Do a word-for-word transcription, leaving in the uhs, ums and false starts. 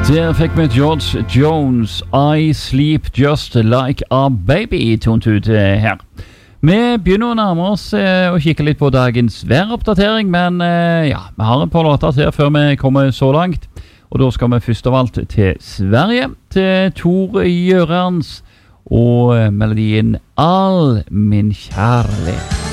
Der fikk vi George Jones, I Sleep Just Like a Baby, tont ut eh, her. Vi begynner å nærme oss eh, og kikke litt på dagens væroppdatering, men eh, ja, vi har et par låter til før vi kommer så langt. Og da skal vi først av alt til Sverige, til Tor Gjørans og eh, melodien All min kjærlighet.